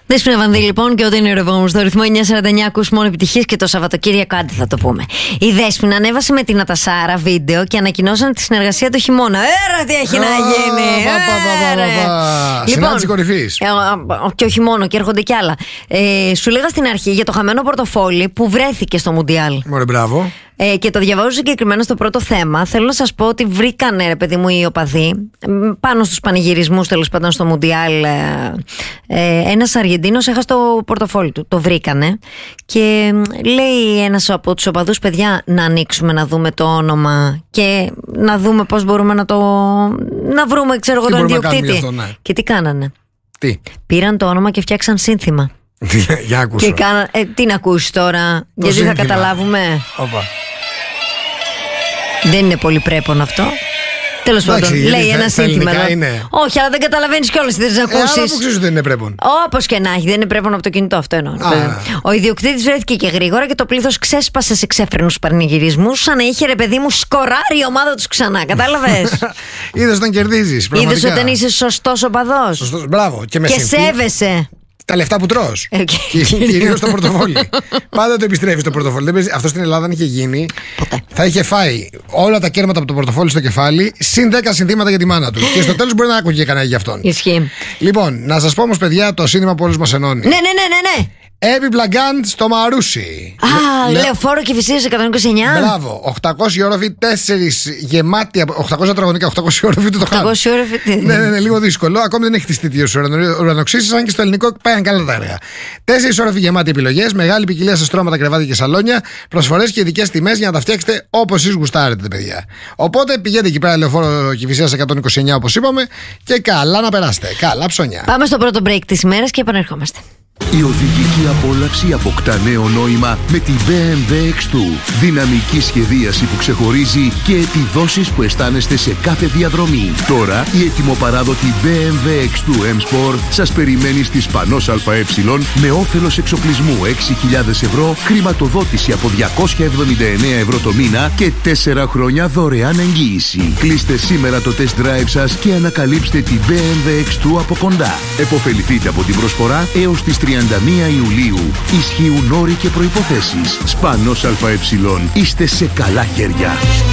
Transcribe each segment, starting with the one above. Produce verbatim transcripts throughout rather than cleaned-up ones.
Δέσποινα Βανδύ, λοιπόν, και όταν είναι ρευόμου στο ρυθμό εννιά σαράντα εννιά ακούς μόνο επιτυχίες και το Σαββατοκύριακο, άντε θα το πούμε. Η Δέσποινα ανέβασε με την Ατασάρα βίντεο και ανακοινώσαν τη συνεργασία το χειμώνα. Έρα, τι έχει να γίνει! Συνάντηση κορυφής. Και όχι μόνο, και έρχονται κι άλλα. Ε, σου λέγα στην αρχή για το χαμένο πορτοφόλι που βρέθηκε στο Μουντιάλ. Ωραία, μπράβο. Ε, και το διαβάζω συγκεκριμένα στο πρώτο θέμα. Θέλω να σας πω ότι βρήκανε, ρε παιδί μου, οι οπαδοί πάνω στους πανηγυρισμούς, τέλος πάντων, στο Μουντιάλ. Ε, ε, ένας Αργεντίνος έχασε το πορτοφόλι του. Το βρήκανε. Και λέει ένας από τους οπαδούς, παιδιά, να ανοίξουμε να δούμε το όνομα και να δούμε πώς μπορούμε να το. Να βρούμε, ξέρω εγώ, τον ιδιοκτήτη. Αυτό, ναι. Και τι κάνανε? Τι? Πήραν το όνομα και φτιάξαν σύνθημα. Για ακούσω. Και κάνα, ε, τι να ακούσεις τώρα, το γιατί σύνθημα. Θα καταλάβουμε. Όπα. Δεν είναι πολύ πρέπον αυτό. Τέλος πάντων, λέει ένα σύνθημα. Όχι, αλλά δεν καταλαβαίνεις κιόλας τι θες να ακούσεις. Ε, αλλά που ξέρεις ότι δεν είναι πρέπον. Όπως και να έχει, δεν είναι πρέπον από το κινητό, αυτό εννοώ. Ο ιδιοκτήτης βρέθηκε και γρήγορα και το πλήθος ξέσπασε σε ξέφρενους πανηγυρισμούς, σαν να είχε, ρε παιδί μου, σκοράρει η ομάδα τους ξανά. Κατάλαβες? Είδες όταν κερδίζεις. Είδες όταν είσαι σωστός οπαδός. Σωστός, μπράβο. Και, με και σέβεσαι. Τα λεφτά που τρως. Okay. Κυρίως το πορτοφόλι. Πάντα το επιστρέφεις το πορτοφόλι. Αυτό στην Ελλάδα αν είχε γίνει, ποτέ. Θα είχε φάει όλα τα κέρματα από το πορτοφόλι στο κεφάλι, συν δέκα συνθήματα για τη μάνα του. Και στο τέλος μπορεί να άκουγε κανένα για αυτόν. Ισχύει. Λοιπόν, να σας πω όμως, παιδιά, το σύνθημα που όλους μας ενώνει. Ναι, ναι, ναι, ναι, ναι. Έπιπλα γκάντ στο Μαρούσι. Α, Λε... Λεωφόρο Κηφισίας εκατόν είκοσι εννιά. Μπράβο, οκτακόσιοι όροφοι, τέσσερις γεμάτοι, οχτακόσια τετραγωνικά, οκτακόσιοι όροφοι του το χάνουν. οκτακόσιοι όροφοι. Ναι, ναι, ναι, λίγο δύσκολο. Ακόμη δεν έχει χτιστεί δύο ουρανοξύσεις, αν και στο ελληνικό πάει καλά τα έργα. Τέσσερις όροφοι γεμάτοι επιλογές, μεγάλη ποικιλία σε στρώματα, κρεβάτια και σαλόνια, προσφορές και ειδικές τιμές για να τα φτιάξετε όπως εσείς γουστάρετε, παιδιά. Οπότε πηγαίνετε εκεί πέρα, Λεωφόρο Κηφισίας εκατόν είκοσι εννιά, όπως είπαμε, και καλά να περάσετε. Καλά ψώνια. Πάμε στο πρώτο break της ημέρας και επανερχόμαστε. Η οδηγική απόλαυση αποκτά νέο νόημα με τη μπι εμ ντάμπλιου εξ δύο. Δυναμική σχεδίαση που ξεχωρίζει και επιδόσεις που αισθάνεστε σε κάθε διαδρομή. Τώρα η ετοιμοπαράδοτη μπι εμ ντάμπλιου εξ δύο M Sport σας περιμένει στη Σπανός ΑΕ με όφελος εξοπλισμού έξι χιλιάδες ευρώ, χρηματοδότηση από διακόσια εβδομήντα εννέα ευρώ το μήνα και τέσσερα χρόνια δωρεάν εγγύηση. Κλείστε σήμερα το test drive σας και ανακαλύψτε την μπι εμ ντάμπλιου εξ δύο από κοντά. Εποφεληθείτε από την προσφορά έως τις τριάντα μία Ιουλίου. Ισχύουν όροι και προϋποθέσεις. Σπανός ΑΕ. Είστε σε καλά χέρια.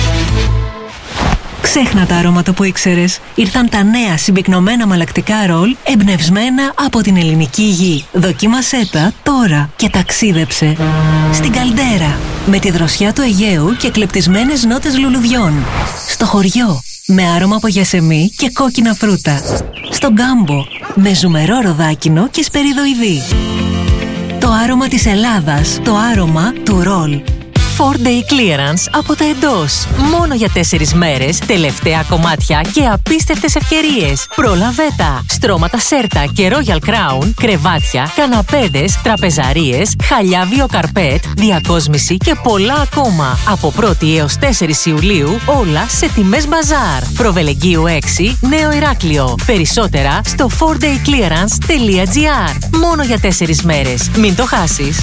Ξέχνα τα αρώματα που ήξερες. Ήρθαν τα νέα συμπυκνωμένα μαλακτικά ρολ εμπνευσμένα από την ελληνική γη. Δοκίμασέ τα τώρα και ταξίδεψε στην Καλντέρα με τη δροσιά του Αιγαίου και κλεπτισμένες νότες λουλουδιών. Στο χωριό με άρωμα από γιασεμί και κόκκινα φρούτα. Στο Γκάμπο με ζουμερό ροδάκινο και σπεριδοειδή. Το άρωμα της Ελλάδας, το άρωμα του ρολ. φορ day clearance από τα εντός. Μόνο για τέσσερις μέρες, τελευταία κομμάτια και απίστευτες ευκαιρίες. Πρόλαβε τα! Στρώματα Σέρτα και Royal Crown, κρεβάτια, καναπέδες, τραπεζαρίες, χαλιά βιοκαρπέτ, διακόσμηση και πολλά ακόμα. Από πρώτη έως τέσσερις Ιουλίου, όλα σε τιμές μπαζάρ. Προβελεγγύου έξι, Νέο Ηράκλειο. Περισσότερα στο φορ day clearance τελεία τζι άρ. Μόνο για τέσσερις μέρες. Μην το χάσεις!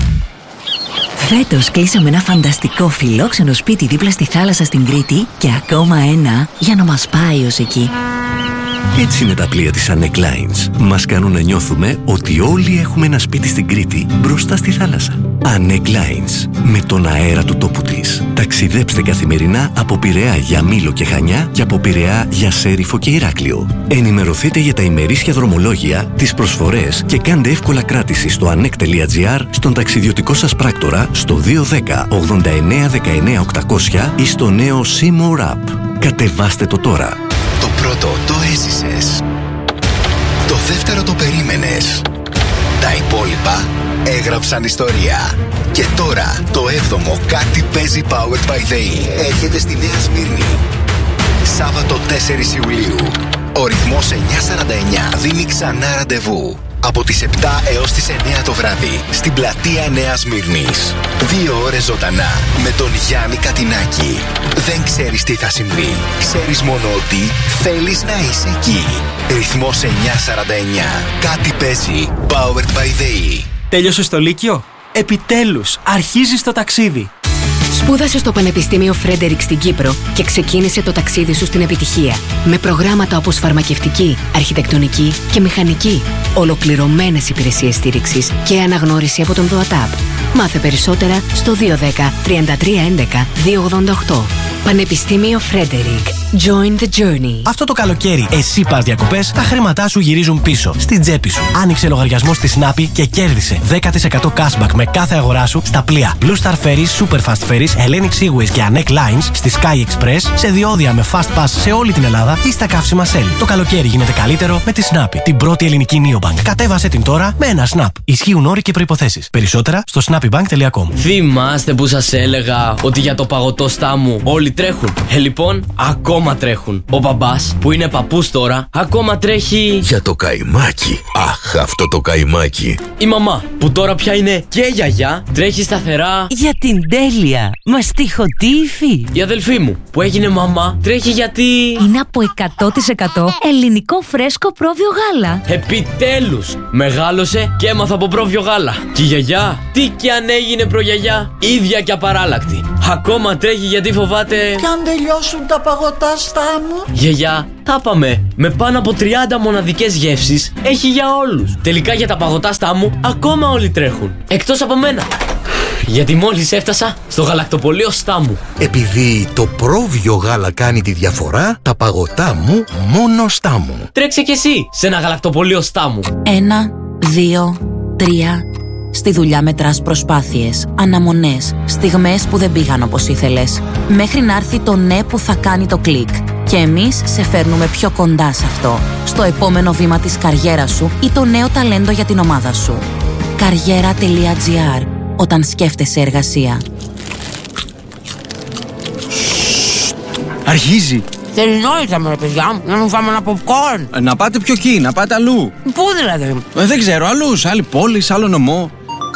Φέτος κλείσαμε ένα φανταστικό φιλόξενο σπίτι δίπλα στη θάλασσα στην Κρήτη και ακόμα ένα για να μας πάει ως εκεί. Έτσι είναι τα πλοία της Annec Lines. Μας κάνουν να νιώθουμε ότι όλοι έχουμε ένα σπίτι στην Κρήτη μπροστά στη θάλασσα. Annec Lines. Με τον αέρα του τόπου της. Ταξιδέψτε καθημερινά από Πειραιά για Μήλο και Χανιά και από Πειραιά για Σέριφο και Ηράκλειο. Ενημερωθείτε για τα ημερήσια δρομολόγια, τις προσφορές και κάντε εύκολα κράτηση στο annec τελεία τζι άρ, στον ταξιδιωτικό σας πράκτορα, στο δύο ένα μηδέν ογδόντα εννέα δεκαεννέα οκτακόσια ή στο νέο Seymour App. Κατεβάστε το τώρα. Το πρώτο το έζησες. Το δεύτερο το περίμενες. Τα υπόλοιπα έγραψαν ιστορία. Και τώρα το έβδομο κάτι παίζει Powered by the E έρχεται στη Νέα Σμύρνη. Σάββατο τέσσερις Ιουλίου. Ο ρυθμός εννιά σαράντα εννιά δίνει ξανά ραντεβού. Από τις επτά έως τις εννιά το βράδυ στην πλατεία Νέας Σμύρνης. Δύο ώρες ζωντανά με τον Γιάννη Κατινάκη. Δεν ξέρεις τι θα συμβεί. Ξέρεις μόνο ότι θέλεις να είσαι εκεί. Ρυθμός εννιά σαράντα εννιά. Κάτι παίζει. Powered by the E. Τέλειωσες το Λύκειο? Επιτέλους, αρχίζεις το ταξίδι. Σπούδασε στο Πανεπιστήμιο Φρέντερικ στην Κύπρο και ξεκίνησε το ταξίδι σου στην επιτυχία. Με προγράμματα όπως φαρμακευτική, αρχιτεκτονική και μηχανική. Ολοκληρωμένες υπηρεσίες στήριξης και αναγνώριση από τον ΔΟΑΤΑΠ. Μάθε περισσότερα στο δύο ένα μηδέν τριάντα τρία έντεκα δύο ογδόντα οκτώ. Πανεπιστήμιο Φρέντερικ. Join the journey. Αυτό το καλοκαίρι, εσύ πας διακοπές, τα χρήματά σου γυρίζουν πίσω, στην τσέπη σου. Άνοιξε λογαριασμό στη Snappy και κέρδισε δέκα τοις εκατό cashback με κάθε αγορά σου στα πλοία Blue Star Ferries, Super Fast Ferries, Hellenic Seaways και Anek Lines, στη Sky Express, σε διόδια με Fast Pass σε όλη την Ελλάδα ή στα καύσιμα Shell. Το καλοκαίρι γίνεται καλύτερο με τη Snappy, την πρώτη ελληνική neobank. Κατέβασε την τώρα με ένα Snap. Ισχύουν όροι και προϋποθέσεις. Περισσότερα στο snappybank τελεία com. Θυμάστε που σας έλεγα ότι για το παγωτό στάμου όλοι τρέχουν? Ε, λοιπόν, ακόμα τρέχουν. Ο μπαμπάς, που είναι παππούς τώρα, ακόμα τρέχει. Για το καϊμάκι. Αχ, αυτό το καϊμάκι. Η μαμά, που τώρα πια είναι και γιαγιά, τρέχει σταθερά. Για την τέλεια. Μαστιχωτή υφή. Η αδελφή μου, που έγινε μαμά, τρέχει γιατί. Είναι από εκατό τοις εκατό ελληνικό φρέσκο πρόβιο γάλα. Επιτέλους! Μεγάλωσε και έμαθα από πρόβιο γάλα. Και η γιαγιά, τι κι αν έγινε προγιαγιά, ίδια και απαράλλακτη. Ακόμα τρέχει γιατί φοβάται. Κι αν τελειώσουν τα παγωτά στάμου. Γιαγιά, τα πάμε. Με πάνω από τριάντα μοναδικές γεύσεις έχει για όλους. Τελικά για τα παγωτά στάμου ακόμα όλοι τρέχουν. Εκτός από μένα. Γιατί μόλις έφτασα στο γαλακτοπωλείο Στάμου. Επειδή το πρόβιο γάλα κάνει τη διαφορά, τα παγωτά μου μόνο Στάμου. Τρέξε κι εσύ σε ένα γαλακτοπωλείο Στάμου. Ένα, δύο, τρία. Στη δουλειά μετράς προσπάθειες, αναμονές, στιγμές που δεν πήγαν όπως ήθελες. Μέχρι να έρθει το ναι που θα κάνει το κλικ. Και εμείς σε φέρνουμε πιο κοντά σε αυτό. Στο επόμενο βήμα της καριέρας σου ή το νέο ταλέντο για την ομάδα σου. Καριέρα τελεία τζι άρ. Όταν σκέφτεσαι εργασία. Αρχίζει. Θερινό ήρθαμε ρε παιδιά, να μην φάμε ένα popcorn. Να πάτε πιο εκεί, να πάτε αλλού. Πού δηλαδή? Ε, δεν ξέρω, αλλού, σε άλλη πόλη, σε άλλο νομό.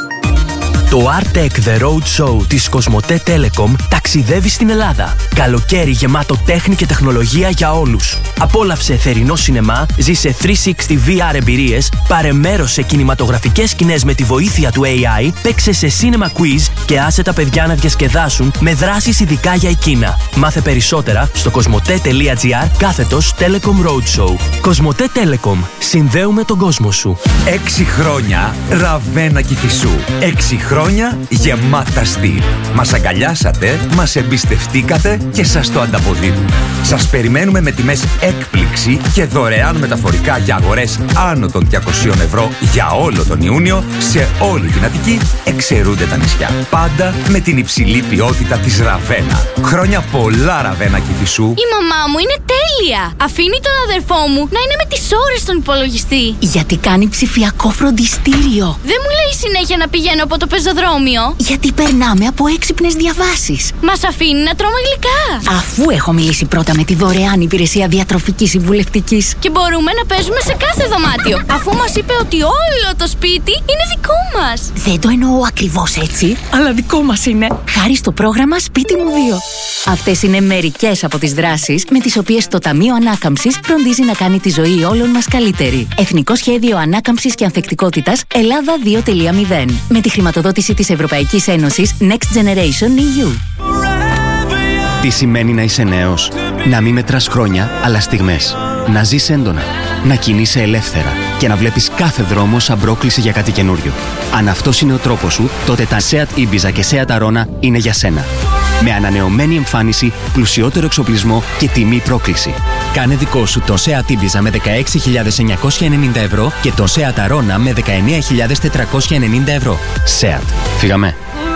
Το Artec The Road Show της Κοσμοτέ Telecom ταξιδεύει στην Ελλάδα. Καλοκαίρι γεμάτο τέχνη και τεχνολογία για όλους. Απόλαυσε θερινό σινεμά, ζήσε τριακόσια εξήντα βι αρ εμπειρίες, πάρε μέρος σε κινηματογραφικές σκηνές με τη βοήθεια του έι άι, παίξε σε cinema quiz και άσε τα παιδιά να διασκεδάσουν με δράσεις ειδικά για εκείνα. Μάθε περισσότερα στο κοσμοτέ τελεία τζι άρ κάθετος Telecom Road Show. Κοσμοτέ Telecom. Συνδέουμε τον κόσμο σου. Έξι χρόνια Ραβένα Κηφισού. Έξι χρόνια γεμάτα στυλ. Μας αγκαλιάσατε, μας εμπιστευτήκατε και σας το ανταποδίδουμε. Σας περιμένουμε με τιμές έκπληξη και δωρεάν μεταφορικά για αγορές άνω των διακοσίων ευρώ για όλο τον Ιούνιο σε όλη την Αττική, εξαιρούνται τα νησιά. Πάντα με την υψηλή ποιότητα της Ραβένα. Χρόνια πολλά Ραβένα Κηφισού. Η μαμά μου είναι τέλεια. Αφήνει τον αδερφό μου να είναι με τις ώρες στον υπολογιστή. Γιατί κάνει ψηφιακό φροντιστήριο. Δεν μου λέει συνέχεια να πηγαίνω από το πεζοδρόμιο. Γιατί περνάμε από έξυπνες διαβάσεις. Μας αφήνει να τρώμε γλυκά. Αφού έχω μιλήσει πρώτα με τη δωρεάν υπηρεσία διατροφικής συμβουλευτικής. Και μπορούμε να παίζουμε σε κάθε δωμάτιο. Αφού μας είπε ότι όλο το σπίτι είναι δικό μας. Δεν το εννοώ ακριβώς έτσι, αλλά δικό μας είναι. Χάρη στο πρόγραμμα Σπίτι μου δύο. Αυτές είναι μερικές από τις δράσεις με τις οποίες το Ταμείο Ανάκαμψης φροντίζει να κάνει τη ζωή όλων μας καλύτερη. Εθνικό Σχέδιο Ανάκαμψης και Ανθεκτικότητας Ελλάδα δύο τελεία μηδέν. Με τη χρηματοδότηση της Ευρωπαϊκής Ένωσης Next Generation ι γιου. Τι σημαίνει να είσαι νέος? Να μην μετράς χρόνια, αλλά στιγμές. Να ζεις έντονα. Να κινείσαι ελεύθερα. Και να βλέπεις κάθε δρόμο σαν πρόκληση για κάτι καινούριο. Αν αυτός είναι ο τρόπος σου, τότε τα Seat Ibiza και Seat Arona είναι για σένα. Με ανανεωμένη εμφάνιση, πλουσιότερο εξοπλισμό και τιμή πρόκληση. Κάνε δικό σου το Seat Ibiza με δεκαέξι χιλιάδες εννιακόσια ενενήντα ευρώ και το Seat Arona με δεκαεννέα χιλιάδες τετρακόσια ενενήντα ευρώ. Seat. Φύγαμε.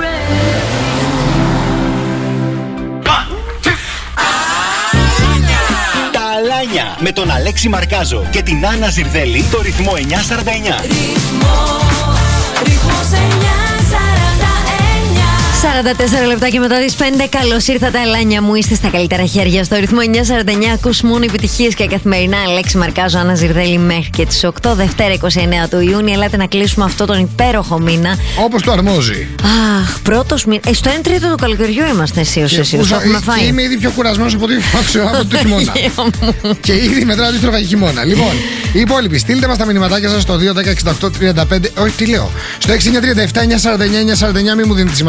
Αλάνια με τον Αλέξη Μαρκάζο και την Άννα Ζιρδέλη, το ρυθμό εννιακόσια σαράντα εννιά. σαράντα τέσσερα λεπτά και μετά τις πέντε. Καλώς ήρθατε, Αλάνια μου. Είστε στα καλύτερα χέρια. Στο ρυθμό εννιακόσια σαράντα εννιά ακούς μόνο επιτυχίες και καθημερινά. Αλέξη Μαρκάζο, Άννα Ζιρδέλη μέχρι και τις οκτώ. Δευτέρα είκοσι εννέα του Ιούνιου. Ελάτε να κλείσουμε αυτό τον υπέροχο μήνα. Όπως το αρμόζει. Αχ, πρώτος μήνα. Ε, στο ένα τρίτο του καλοκαιριού είμαστε εσύ ως εσύ. Και είμαι ήδη πιο κουρασμένος από ό,τι από το χειμώνα. Και ήδη μετρά αντίστροφα για χειμώνα. Λοιπόν, οι υπόλοιποι, στείλτε μας τα μηνυματάκια σας στο δύο δέκα εξήντα οκτώ τριάντα πέντε. Όχι, τι λέω. Στο έξι εννιά τρία επτά εννιακόσια σαράντα εννιά εννιακόσια σαράντα εννιά, μην μου δίνετε σημασία, παιδιά.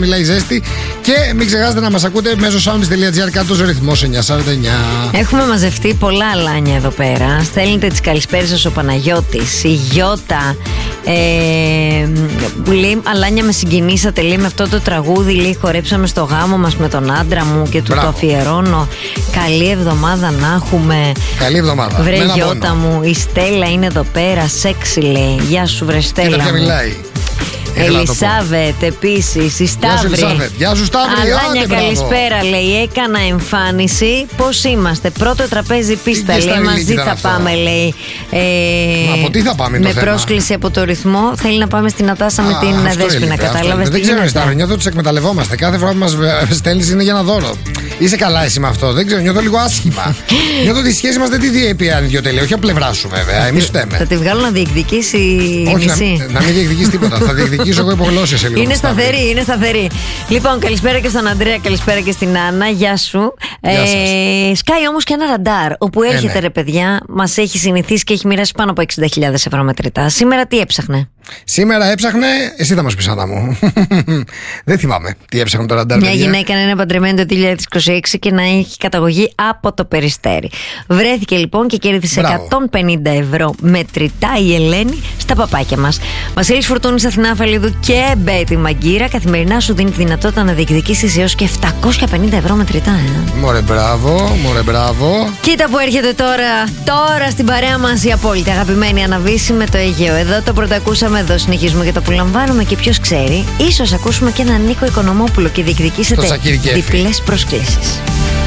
χαμηλά η ζέστη. Και μην ξεχάσετε να μας ακούτε μέσω soundis τελεία gr κάτω στο ρυθμός εννιακόσια σαράντα εννιά. Έχουμε μαζευτεί πολλά αλάνια εδώ πέρα. Στέλνετε τις καλησπέρες σας ο Παναγιώτης, η Γιώτα. Ε, που λέει αλάνια με συγκινήσατε, λέει, με αυτό το τραγούδι, λέει, χορέψαμε στο γάμο μας με τον άντρα μου και του Μπράβο. Το αφιερώνω. Καλή εβδομάδα να έχουμε. Καλή εβδομάδα. Βρε Γιώτα μου, η Στέλλα είναι εδώ πέρα, σεξι λέει. Γεια σου βρε Στέλλα. Κοίτα ποια μιλάει. Ελισάβετ επίσης, η Σταύρη. Γεια σου Σταύρη. Αλάνια καλησπέρα, λέει, έκανα εμφάνιση. Πώς είμαστε, πρώτο τραπέζι πίστα, λέει, μαζί θα αυτό. Πάμε, λέει. Ε, Μα από τι θα πάμε με το πρόσκληση από το ρυθμό, θέλει να πάμε στην Ατάσα Α, με την Δέσποινα, κατάλαβες? Δεν ξέρω, Σταύρη, νιώθω ότι τους εκμεταλλευόμαστε. Κάθε φορά που μας στέλνεις είναι για ένα δώρο. Είσαι καλά εσύ με αυτό? Δεν ξέρω, νιώθω λίγο άσχημα. Νιώθω ότι η σχέση μας δεν τη διέπει ανιδιοτελεία. Όχι από πλευρά σου βέβαια. Εμείς φταίμε. Θα τη βγάλω να διεκδικήσει η μισή. Να μην διεκδικήσει τίποτα. Θα διεκδικήσω εγώ υπογλώσσια σε λίγο. Είναι σταθερή, είναι σταθερή. Λοιπόν, καλησπέρα και στον Ανδρέα, καλησπέρα και στην Άννα. Γεια σου. Γεια σας. Ε, σκάει όμως και ένα ραντάρ όπου έρχεται, ε, ναι. ρε παιδιά, μας έχει συνηθίσει και έχει μοιράσει πάνω από εξήντα χιλιάδες ευρώ μετρητά. Σήμερα τι έψαχνε? Σήμερα έψαχνε, εσύ θα μας πεις, Άννα μου. Δεν θυμάμαι τι έψαχνε το ραντάρ. Μια γυναίκα να είναι παντρεμένη το δύο χιλιάδες είκοσι έξι και να έχει καταγωγή από το Περιστέρι. Βρέθηκε λοιπόν και κέρδισε Μπράβο. εκατόν πενήντα ευρώ μετρητά η Ελένη στα παπάκια μας. Βασίλης Φουρτούνης, Αθηνά Φαλίδου και Μπέτη Μαγκύρα. Καθημερινά σου δίνει τη δυνατότητα να διεκδικήσεις έως και επτακόσια πενήντα ευρώ μετρητά. Ε. Μωρέ μπράβο, μωρέ μπράβο. Κοίτα που έρχεται τώρα, τώρα στην παρέα μας η απόλυτη αγαπημένη Αναβίση με το Αιγαίο. Εδώ το πρωτοακούσαμε, εδώ συνεχίζουμε και το απολαμβάνουμε και ποιος ξέρει, ίσως ακούσουμε και έναν Νίκο Οικονομόπουλο και διεκδικήσετε διπλές προσκλήσεις.